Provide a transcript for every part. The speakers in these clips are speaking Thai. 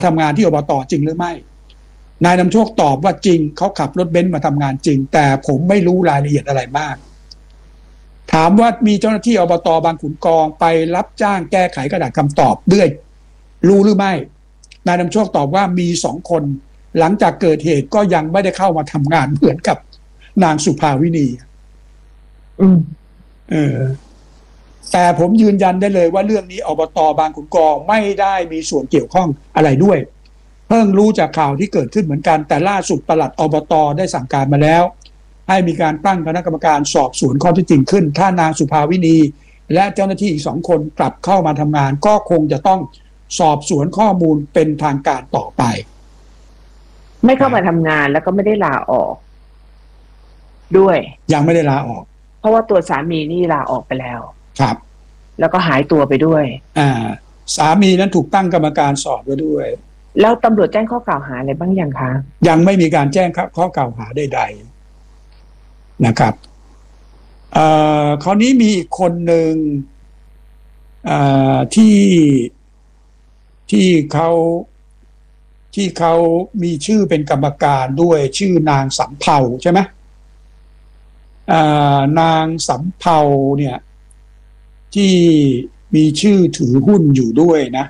ทำงานที่อบต.จริงหรือไม่นายนำโชคตอบว่าจริงเขาขับรถเบนซ์มาทำงานจริงแต่ผมไม่รู้รายละเอียดอะไรมากถามว่ามีเจ้าหน้าที่อบต.บางขุนกองไปรับจ้างแก้ไขกระดาษคำตอบด้วยรู้หรือไม่นายนำโชคตอบว่ามี2 คนหลังจากเกิดเหตุก็ยังไม่ได้เข้ามาทำงานเหมือนกับนางสุภาวินีแต่ผมยืนยันได้เลยว่าเรื่องนี้อบต.บางขุนกองไม่ได้มีส่วนเกี่ยวข้องอะไรด้วยเพิ่งรู้จากข่าวที่เกิดขึ้นเหมือนกันแต่ล่าสุดปลัดอบต.ได้สั่งการมาแล้วให้มีการตั้งคณะกรรมการสอบสวนข้อเท็จจริงขึ้นถ้านางสุภาวินีและเจ้าหน้าที่อีก2 คนกลับเข้ามาทำงานก็คงจะต้องสอบสวนข้อมูลเป็นทางการต่อไปไม่เข้ามาทำงานแล้วก็ไม่ได้ลาออกด้วยยังไม่ได้ลาออกเพราะว่าตัวสามีนี่ลาออกไปแล้วครับแล้วก็หายตัวไปด้วยสามีนั้นถูกตั้งกรรมการสอบไว้ด้วยแล้วตำรวจแจ้งข้อกล่าวหาอะไรบ้างยังคะยังไม่มีการแจ้งข้อกล่าวหาใดๆนะครับคราวนี้มีอีกคนหนึ่งที่เขามีชื่อเป็นกรรมการด้วยชื่อนางสำเภาใช่ไหมนางสำเภาเนี่ยที่มีชื่อถือหุ้นอยู่ด้วยนะ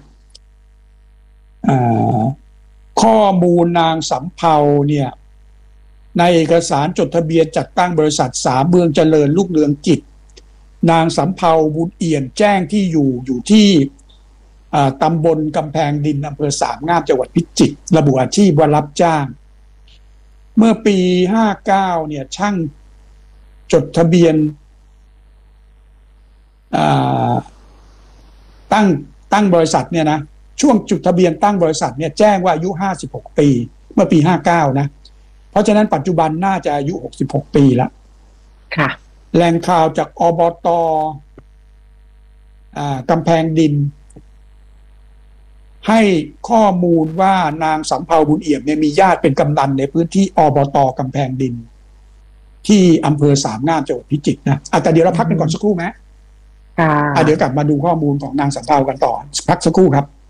ข้อมูลนางสำเภาเนี่ยในเอกสารจดทะเบียนจัดตั้งบริษัท3เมืองเจริญรุ่งเรืองกิจนางสำเภาบุญเอี่ยมแจ้งที่อยู่ที่ตำบลกำแพงดินอำเภอสามงามจังหวัดพิจิตรระบุอาชีพว่ารับจ้างเมื่อปี59เนี่ยช่างจดทะเบียนตั้งบริษัทเนี่ยนะช่วงจดทะเบียนตั้งบริษัทเนี่ยแจ้งว่าอายุ56ปีเมื่อปี59นะเพราะฉะนั้นปัจจุบันน่าจะอายุ66ปีแล้วค่ะแหล่งข่าวจากอบต.กำแพงดินให้ข้อมูลว่านางสำเภาบุญเอี่ยมเนี่ยมีญาติเป็นกำนันในพื้นที่อบต.กำแพงดินที่อำเภอสามงามจังหวัดพิจิตรนะแต่เดี๋ยวเราพักกันก่อนสักครู่ไหมเดี๋ยวกลับมาดูข้อมูลของนางสำเภากันต่อพักสักครู่ครับ